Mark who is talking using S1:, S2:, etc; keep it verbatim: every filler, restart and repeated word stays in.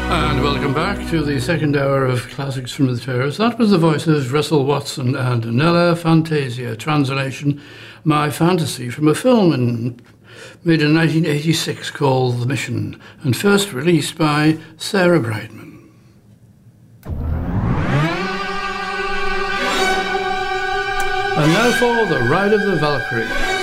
S1: And welcome back to the second hour of Classics from the Terrace. That was the voice of Russell Watson and Nella Fantasia, translation My Fantasy, from a film in, made in nineteen eighty-six called The Mission, and first released by Sarah Brightman. And now for The Ride of the Valkyrie.